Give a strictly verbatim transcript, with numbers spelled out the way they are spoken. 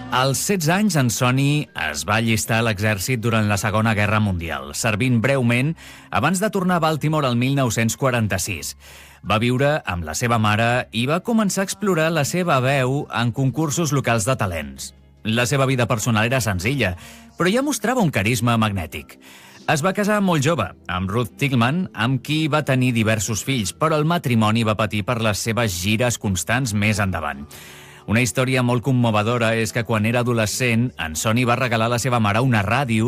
Als setze anys, en Sonny es va allistar a l'exèrcit durant la Segona Guerra Mundial, servint breument abans de tornar a Baltimore el mil nou-cents quaranta-sis. Va viure amb la seva mare i va començar a explorar la seva veu en concursos locals de talents. La seva vida personal era senzilla, però ja mostrava un carisma magnètic. Es va casar molt jove, amb Ruth Tillman, amb qui va tenir diversos fills, però el matrimoni va patir per les seves gires constants més endavant. Una història molt commovedora és que quan era adolescent, en Sonny va regalar a la seva mare una ràdio